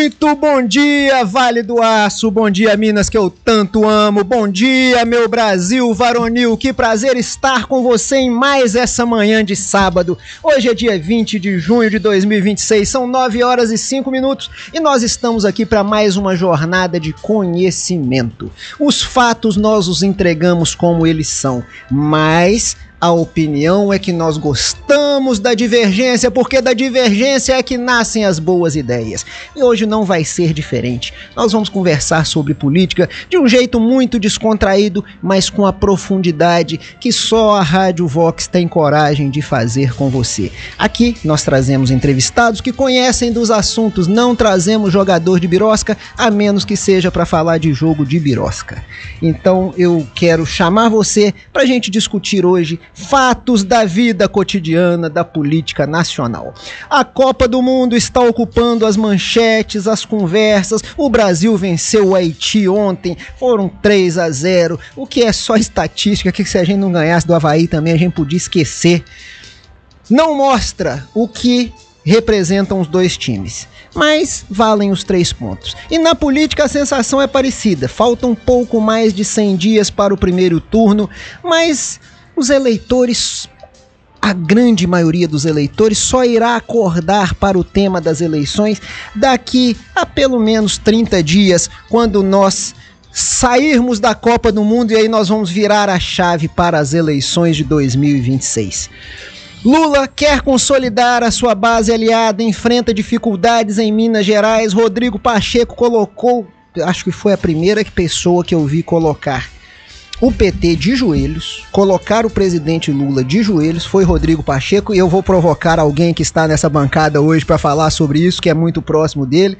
Muito bom dia, Vale do Aço, bom dia, Minas, que eu tanto amo, bom dia, meu Brasil varonil, que prazer estar com você em mais essa manhã de sábado. Hoje é dia 20 de junho de 2026, são 9 horas e 5 minutos e nós estamos aqui para mais uma jornada de conhecimento. Os fatos nós os entregamos como eles são, mas a opinião é que nós gostamos da divergência, porque da divergência é que nascem as boas ideias. E hoje não vai ser diferente. Nós vamos conversar sobre política de um jeito muito descontraído, mas com a profundidade que só a Rádio Vox tem coragem de fazer com você. Aqui nós trazemos entrevistados que conhecem dos assuntos, não trazemos jogador de birosca, a menos que seja para falar de jogo de birosca. Então eu quero chamar você para a gente discutir hoje fatos da vida cotidiana da política nacional. A Copa do Mundo está ocupando as manchetes, as conversas. O Brasil venceu o Haiti ontem, foram 3-0, o que é só estatística, que se a gente não ganhasse do Avaí também a gente podia esquecer. Não mostra o que representam os dois times, mas valem os 3 pontos. E na política a sensação é parecida, faltam um pouco mais de 100 dias para o primeiro turno, mas os eleitores, a grande maioria dos eleitores, só irá acordar para o tema das eleições daqui a pelo menos 30 dias, quando nós sairmos da Copa do Mundo, e aí nós vamos virar a chave para as eleições de 2026. Lula quer consolidar a sua base aliada, enfrenta dificuldades em Minas Gerais. Rodrigo Pacheco colocou, acho que foi a primeira pessoa que eu vi colocar o PT de joelhos, colocar o presidente Lula de joelhos, foi Rodrigo Pacheco, e eu vou provocar alguém que está nessa bancada hoje para falar sobre isso, que é muito próximo dele.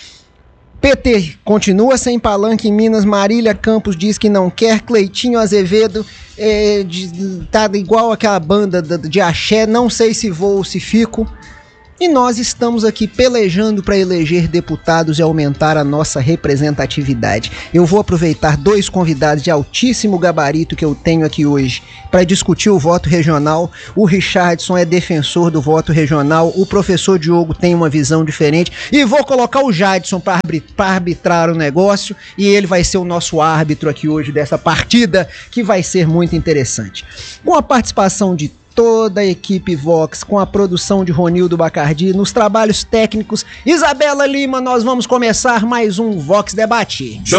PT continua sem palanque em Minas. Marília Campos diz que não quer. Cleitinho Azevedo tá igual aquela banda de axé, não sei se vou ou se fico. E nós estamos aqui pelejando para eleger deputados e aumentar a nossa representatividade. Eu vou aproveitar 2 convidados de altíssimo gabarito que eu tenho aqui hoje para discutir o voto regional. O Richardson é defensor do voto regional, o professor Diogo tem uma visão diferente, e vou colocar o Jadson para arbitrar o negócio, e ele vai ser o nosso árbitro aqui hoje dessa partida, que vai ser muito interessante. Com a participação de toda a equipe Vox, com a produção de Ronildo Bacardi, nos trabalhos técnicos, Isabela Lima, nós vamos começar mais um Vox Debate.